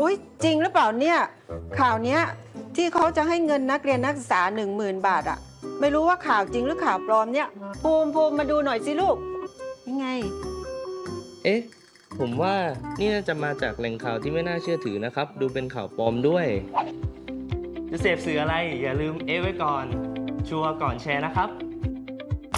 อุ๊ยจริงหรือเปล่าเนี่ยข่าวเนี้ยที่เขาจะให้เงินนักเรียนนักศึกษา10,000 บาทอะไม่รู้ว่าข่าวจริงหรือข่าวปลอมเนี่ยภูมิมาดูหน่อยสิลูกยังไงเอ๊ะผมว่านี่น่าจะมาจากแหล่งข่าวที่ไม่น่าเชื่อถือนะครับดูเป็นข่าวปลอมด้วย จะเสพสื่ออะไรอย่าลืมไว้ก่อนชัวร์ก่อนแชร์นะครับ